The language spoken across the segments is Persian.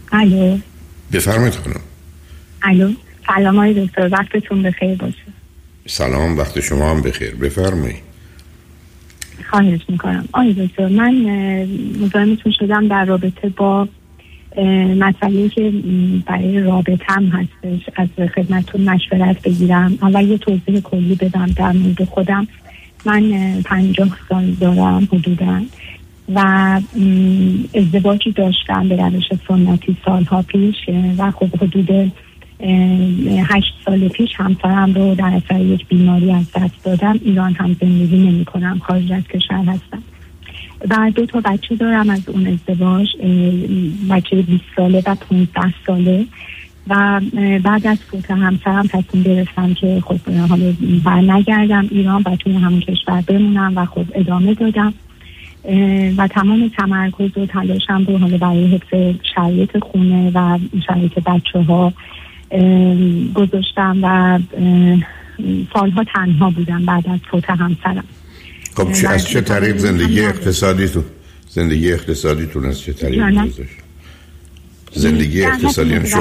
الو. بفرمایید خانم. الو. سلام آقای دکتر، وقتتون بخیر باشه. سلام، وقت شما هم بخیر. بفرمایید. خواهش میکنم آقای دکتر، من مزاحمتون شدم در رابطه با مسئله که برای رابطه‌ام هستش. از خدمتتون مشورت بگیرم. اول یه توضیح کلی بدم در مورد خودم. من 50 سال دارم حدوداً و ازدواجی داشتم به روش سنتی سالها پیش و خب حدود 8 سال پیش همسرم رو در اثر یک بیماری از دست دادم. ایران هم زندگی نمی کنم، خارج از کشور هستم و 2 تا بچه دارم از اون ازدواج، بچه 20 ساله و 15 ساله. و بعد از فوت همسرم تصمیم گرفتم که خب حالا برنگردم ایران و توی همون کشور بمونم و خب ادامه دادم و تمام تمرکز و تلاشم رو حالا برای حفظ شرایط خونه و شرایط بچه‌ها گذاشتم و سالها تنها بودم بعد از فوت همسرم. خب از چه طریق زندگی اقتصادیتون از چه طریق گذاشت؟ زندگی اقتصادی شما؟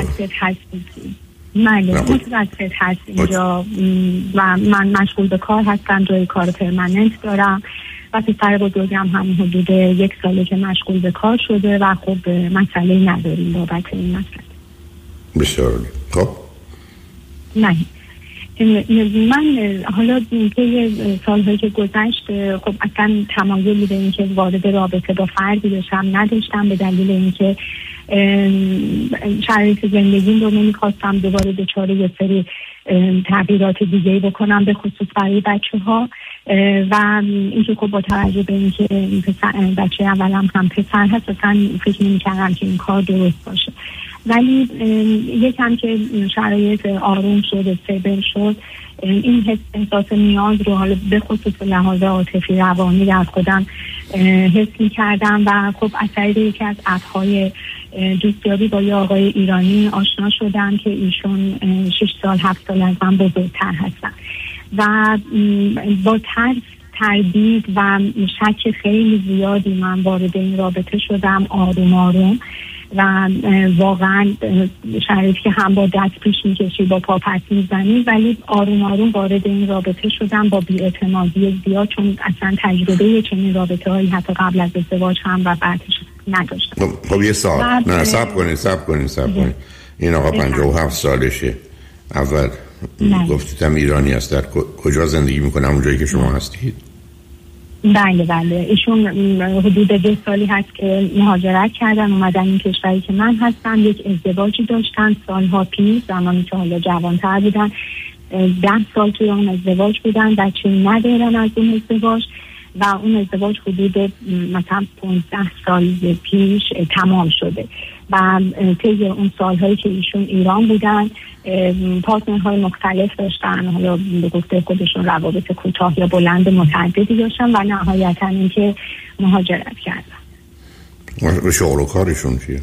متوسط هست اینجا و من مشغول به کار هستم، جای کار پرمننت دارم و پسر بزرگم هم حدود 1 ساله که مشغول به کار شده و خب مسئله نداریم بابت این مسئله. بسیار خب. نه من حالا که سالهایی که گذشت خب اصلا تمایلی به اینکه وارد رابطه با فردی بشم نداشتم، به دلیل اینکه شرایط زندگیم رو نمیخواستم دوباره دچار یه سری تغییرات دیگه‌ای بکنم، به خصوص برای بچه‌ها و اینکه خب با توجه به اینکه بچه اولم هم پسر هست اصلا فکر نمی‌کردم که این کار درست باشه. ولی یکم که شرایط آروم شد، استیبل شد، این احساس نیاز رو حالا به خصوص لحاظ عاطفی روانی در خودم حس می‌کردم و خب از طریق یکی از اپ‌های دوستیابی با یه آقای ایرانی آشنا شدم که ایشون 6 سال 7 سال از من بزرگتر هستن و با ترس، تردید و شک خیلی زیادی من وارد این رابطه شدم، آروم آروم و واقعا شرایطی که هم با دست پیش میکشی با پا پس میزنی، ولی آروم آروم وارد این رابطه شدم با بی‌اعتمادی زیاد، چون اصلا تجربه چنین رابطه هایی حتی قبل از ازدواج هم و بعدش نداشتم. خب یه سال نه صبر کنید این آقا 57 سالشه. اول گفتیدم ایرانی است، در کجا زندگی میکنه؟ اون جایی که شما هستید؟ بله ایشون حدود 2 سالی هست که مهاجرت کردن اومدن این کشوری که من هستم. یک ازدواجی داشتن سالها پیش، زمانی که حالا جوان‌تر بودن، 10 سال توی اون ازدواج بودن، بچه ندارن از اون ازدواج و اون ازدواج حدود مثلا 15 سال پیش تمام شده و طی اون سالهایی که ایشون ایران بودن پارتنرهای مختلف داشتن، حالا به گفته خودشون روابط کوتاه یا بلند متعددی داشتن و نهایتا اینکه مهاجرت کردن. شغل و کارشون چیه؟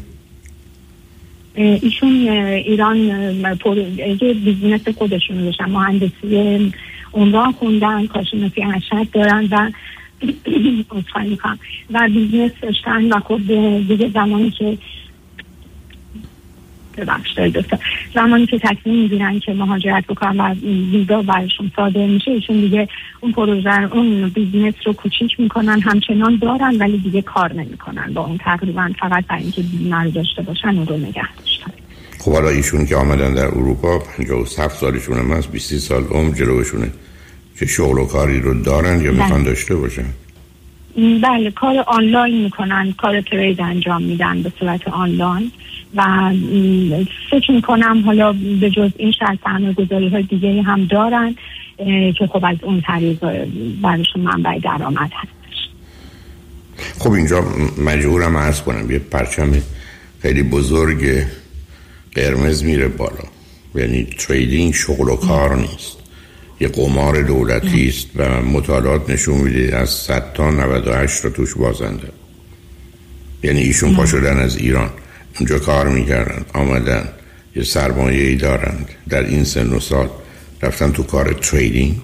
ایشون ایران یه بیزنس خودشون داشتن، مهندسی عمران خوندن، کارشناسی ارشد دارن و بیزنس داشتن و خب دیگه زمانی که تصمیم میگیرن که مهاجرت بکنن و ویزا براشون صادر میشه، ایشون دیگه اون پروژه اون بیزنس رو کوچیک میکنن، همچنان دارن ولی دیگه کار نمیکنن با اون، تقریبا فقط برای اینکه بیمه رو داشته باشن اون رو نگه داشتن. خب حالا ایشون که آمدن در اروپا 57 سالشون هم هست، 20 سال عمر جلوشونه، چه شغل و کاری رو دارن یا میخوان داشته باشن؟ بله کار آنلاین میکنن، کار ترید انجام میدن به صورت آنلاین و فکر میکنم حالا به جز این سرمایه‌گذاری های دیگه هم دارن که خب از اون طریق براشون منبع درآمد هستش. خب اینجا مجبورم عرض کنم یه پرچم خیلی بزرگ قرمز میره بالا، یعنی تریدینگ شغل و کار نیست، یه قمار دولتی است و مطالعات نشون میده از 100 تا 98 تا توش بازنده. یعنی ایشون پا شدن از ایران اونجا کار میکردن، آمدن یه سرمایه‌ای دارند، در این سن و سال رفتن تو کار تریدینگ.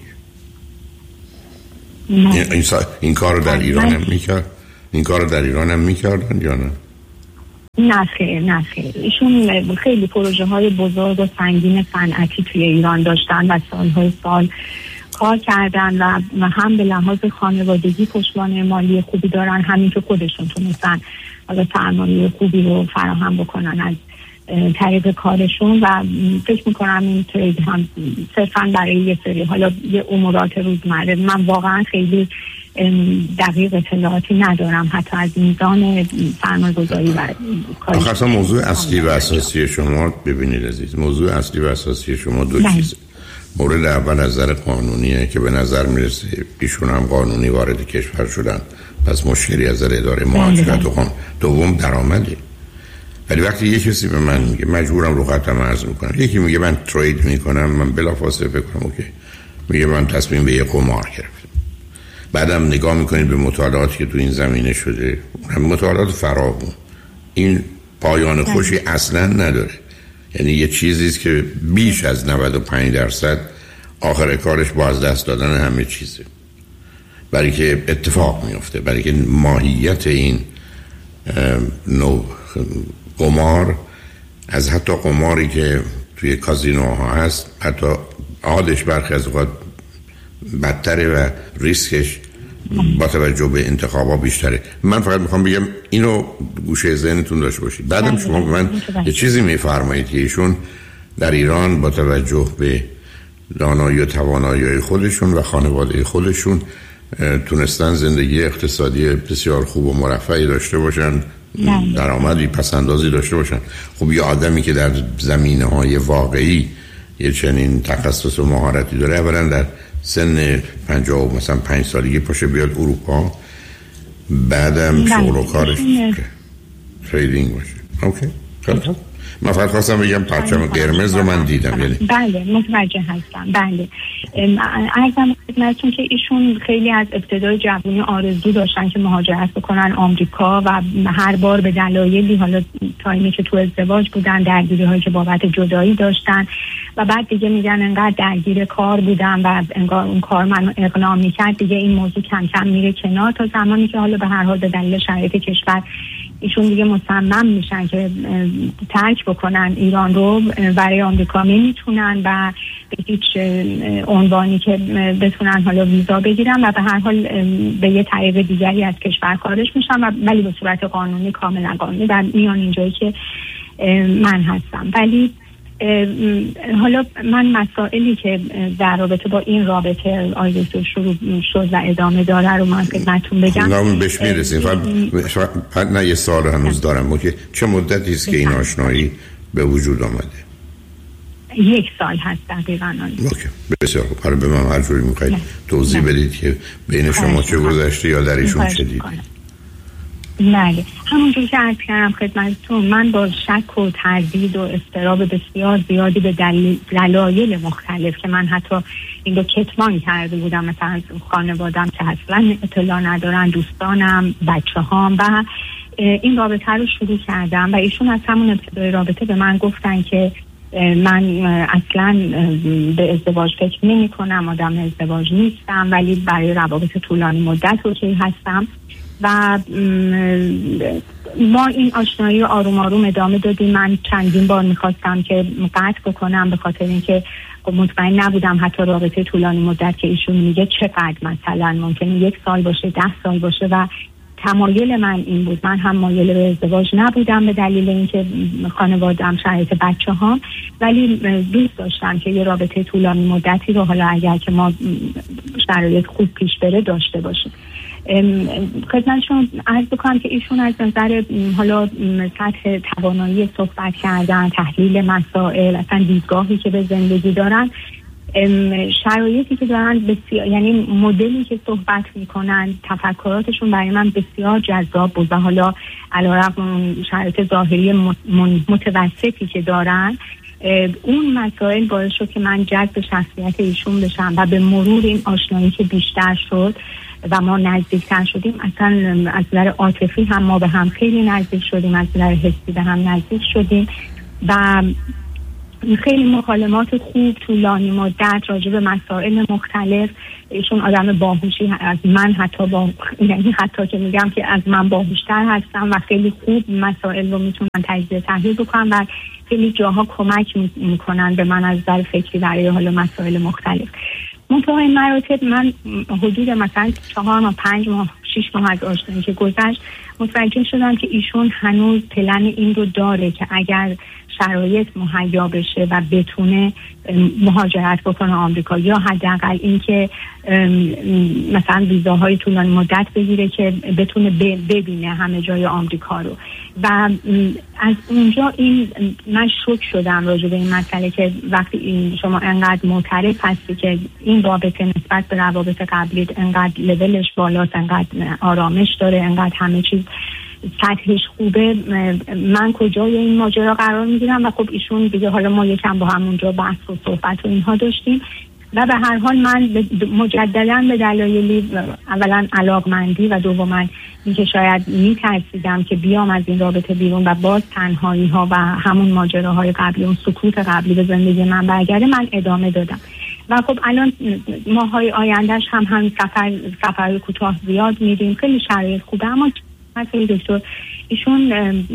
این کار رو در ایران هم میکرد؟ این کار رو در ایران هم میکردن یا نه؟ نه خیر. ایشون خیلی پروژه های بزرگ و سنگین صنعتی توی ایران داشتن و سال کار کردن و هم به لحاظ خانوادگی پشتوانه مالی خوبی دارن، همین که خودشون تونستن سرمایه خوبی رو فراهم بکنن از طریق کارشون و فکر میکنم این ترید هم صرفا برای یه سری حالا یه امورات روزمره. من واقعا خیلی دقیق اطلاعاتی ندارم حتی از میزان سرمایه‌گذاری و کار. آخر موضوع اصلی و اساسی شما ببینید عزیز، موضوع اصلی و اساسی شما دو چیزه. مورد اول از نظر قانونیه که به نظر میرسه ایشون هم قانونی وارد کشور شدن، پس مشکلی از نظر اداره مهاجرت و قانون. دوم درآمده. ولی وقتی یه کسی به من میگه مجبورم رو خطم عرض میکنم، یکی میگه من ترید میکنم، من بلافاصله فکر کنم اوکی، میگه من تصمیم به یه قمار گرفتم. بعدم نگاه میکنید به مطالعاتی که تو این زمینه شده، هم مطالعات فراوون، این پایان خوشی اصلا نداره. یعنی یه چیزیست که بیش از 95% آخر کارش با از دست دادن همه چیزه، برای که اتفاق میفته، برای که ماهیت این نوع قمار از حتی قماری که توی کازینوها هست حتی عادش برخی از اوقات بدتره و ریسکش با توجه به انتخابا بیشتره. من فقط میخوام بگم اینو گوشه ذهنتون داشته باشید. بعدم شما به من یه چیزی میفرمایید که ایشون در ایران با توجه به دانایی و توانایی خودشون و خانواده خودشون تونستن زندگی اقتصادی بسیار خوب و مرفهی داشته باشن، درآمدی پسندازی داشته باشن. خب یه آدمی که در زمینه‌های واقعی یه چنین تخصص و مهارتی داره، اولا در سن 50 مثلا 5 سالگی پاشه بیاد اروپا، بعدم شغل و کارش تریدینگ باشه. اوکی خلاص. من فقط خواستم بگم پرچم قرمز رو من دیدم. یعنی بله متوجه هستم. بله عرضم خدمتتون که ایشون خیلی از ابتدای جوانی آرزو داشتن که مهاجرت بکنن آمریکا و هر بار به دلایلی، حالا تایمی که تو ازدواج بودن، درگیری هایی که بابت جدایی داشتن و بعد دیگه میگن انقدر درگیر کار بودم و انگار اون کار منو اقناع میکرد دیگه این موضوع کم کم میره کنار، تا زمانی که حالا به هر حال به دلیل شرایط کشور ایشون دیگه مصمم میشن که ترک بکنن ایران رو، برای آمریکا میتونن و به هیچ عنوانی که بتونن حالا ویزا بگیرن و به هر حال به یه طریق دیگری از کشور خارج میشن و ولی به صورت قانونی، کاملا قانونی و میان اینجایی که من هستم. ولی حالا من مسائلی که در رابطه با این رابطه آیدسو شروع شد و ادامه داره رو من خدمتتون بگم. نام بهش میرسیم. فقط نه یه سال هنوز دارم که چه مدتی است که این آشنایی به وجود آمده؟ 1 سال هست دقیقاً. اوکی بسیار خوب. حالا به من هر جوری میخواید توضیح بدید که بین شما چه گذشته یا در ایشون چه دیدید. بله همونجور که عرض کردم خدمتتون، من با شک و تردید و اضطراب بسیار زیادی به دلایل مختلف که من حتی این رو کتمان کرده بودم، مثلا از خانوادم که اصلا اطلاع ندارن، دوستانم، بچه‌هام، و این رابطه رو شروع کردم و ایشون از همون ابتدای رابطه به من گفتن که من اصلا به ازدواج فکر نمی کنم، آدم ازدواج نیستم، ولی برای روابط طولانی مدت اوکی هستم. و ما این آشنایی رو آروم آروم ادامه دادیم. من چندین بار میخواستم که قطع بکنم به خاطر اینکه مطمئن نبودم حتی رابطه طولانی مدت که ایشون میگه چقدر، مثلا ممکنه 1 سال باشه، 10 سال باشه و تمایل من این بود. من هم مایل به ازدواج نبودم به دلیل اینکه خانواده‌ام، شرایط بچه‌هام، ولی دوست داشتم که یه رابطه طولانی مدتی رو حالا اگر که ما شرایط خوب پیش بره داشته باشیم. خدمتشون عرض بکنم که ایشون از نظر حالا سطح توانایی صحبت کردن، تحلیل مسائل، اصلا دیدگاهی که به زندگی دارن، شرایطی که دارن بسیار، یعنی مدلی که صحبت میکنن، تفکراتشون برای من بسیار جذاب بود و حالا علیرغم شرایط ظاهری متوسطی که دارن، اون مسائل باعث شد که من جذب شخصیت ایشون بشم و به مرور این آشنایی که بیشتر شد و ما نزدیکتر شدیم، اصلا از نظر عاطفی هم ما به هم خیلی نزدیک شدیم، از نظر حسی به هم نزدیک شدیم و خیلی مکالمات خوب طولانی مدت راجع به مسائل مختلف. ایشون آدم باهوشی از من، یعنی حتی که میگم که از من باهوشتر هستم و خیلی خوب مسائل رو میتونن تجزیه تحلیل بکنن و خیلی جاها کمک میکنن به من از نظر فکری برای حال مسائل مختلف. منتها این مراتب من حدود مثلا 4 ماه 5 ماه 6 ماه از آشنایی که گذشت متوجه شدم که ایشون هنوز پلن این رو داره که اگر شرایط مهیا بشه و بتونه مهاجرت بکنه آمریکا، یا حداقل این که مثلا ویزاهای طولانی مدت بگیره که بتونه ببینه همه جای آمریکا رو. و از اونجا من شوک شدم راجع به این مسئله که وقتی شما انقدر معترف هستی که این رابطه نسبت به روابط قبلی انقدر لولش بالاست، انقدر آرامش داره، انقدر همه چیز سطحش خوبه، من کجای این ماجرا قرار میگیرم؟ و خب ایشون دیگه حالا ما یکم با همونجا بحث و صحبت و اینها داشتیم و به هر حال من مجددا به دلایلی اولا علاقمندی و دوما اینکه شاید میترسیدم که بیام از این رابطه بیرون و باز تنهایی ها و همون ماجراهای قبلی، اون سکوت قبلی به زندگی من برگرده، من ادامه دادم. و خب الان ماهای آیندهش هم سفر کوتاه زیاد میریم، خیلی شرایط خوبه. اما مثلا دکتر ایشون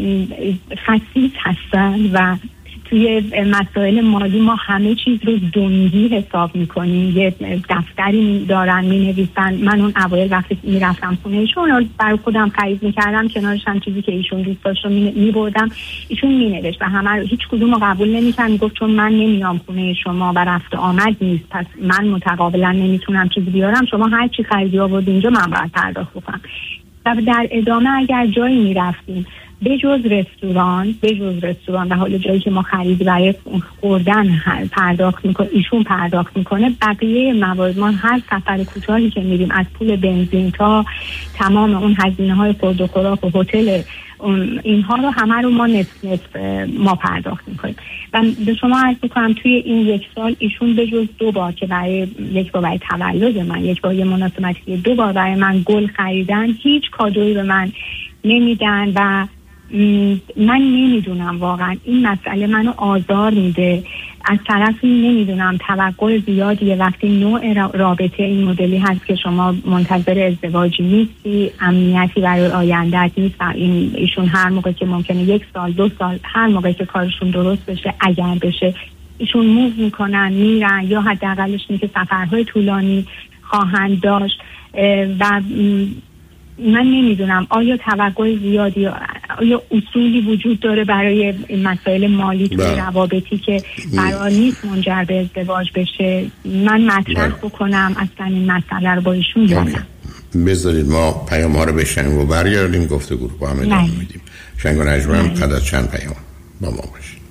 خصیص هستن و توی مسائل مالی ما همه چیز رو دونگی حساب میکنیم. یه دفتری دارن مینویسن. من اون اوایل وقتی میرفتم خونه ایشون رو برای خودم خرید میکردم، کنارش هم چیزی که ایشون دوست داشت رو میبردم، ایشون مینوشت و همه رو هیچ کدوم رو قبول نمیکرد. میگفت چون من نمیام خونه شما و رفت آمد نیست، پس من متقابلا نمیتونم چیزی بیارم، شما هر چی خریدی آورد اینجا من باید پرداخت بکنم. و در ادامه اگر جایی میرفتیم بجز رستوران و حالا جایی که ما خریدی برای خوردن پرداخت میکنه، ایشون پرداخت میکنه، بقیه موارد ما هر سفر کوتاهی که میریم از پول بنزین تا تمام اون هزینه های خورد و خوراک و هتل اینها رو همه رو ما نصف ما پرداخت میکنیم. و به شما عرض میکنم توی این 1 سال ایشون بجز 2 بار که یک بار برای تولد من، یک بار یه مناسبتی، 2 بار برای من گل خریدن، هیچ کادویی به من نمیدن و من نمیدونم واقعا این مسئله منو آزار میده. از طرفی نمیدونم توقع زیادیه وقتی نوع رابطه این مدلی هست که شما منتظر ازدواجی نیستی، امنیتی برای آینده‌ات نیست و ایشون هر موقع که ممکنه 1 سال 2 سال هر موقع که کارشون درست بشه اگر بشه ایشون موو میکنن میرن، یا حداقلش اینه که سفرهای طولانی خواهند داشت. و من نمیدونم آیا توقع زیادی، آیا اصولی وجود داره برای مسائل مالی توی روابطی که قرار نیست منجر به ازدواج بشه؟ من مطرح بکنم اصلا این مسئله رو با ایشون دارم. بذارید ما پیام ها رو بشنیم و برگردیم گفتگو رو با هم ادامه میدیم. شنگ و نجمن قد از چند پیام با ما باشید.